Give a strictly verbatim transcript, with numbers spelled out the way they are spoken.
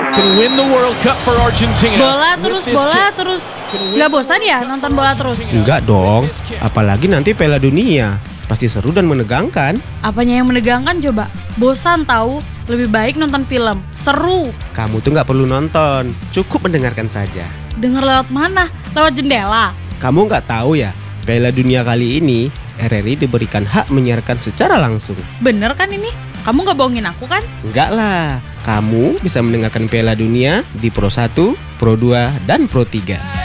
can win the World Cup for Argentina. Bola terus, bola terus. Nggak bosan ya nonton bola terus? Enggak dong, apalagi nanti Piala Dunia. Pasti seru dan menegangkan. Apanya yang menegangkan coba? Bosan tahu, lebih baik nonton film. Seru. Kamu tuh nggak perlu nonton, cukup mendengarkan saja. Dengar lewat mana? Lewat jendela. Kamu nggak tahu ya, Piala Dunia kali ini R R I diberikan hak menyiarkan secara langsung. Bener kan ini? Kamu nggak bohongin aku kan? Enggak lah, kamu bisa mendengarkan Piala Dunia di Pro satu, Pro dua, dan Pro tiga.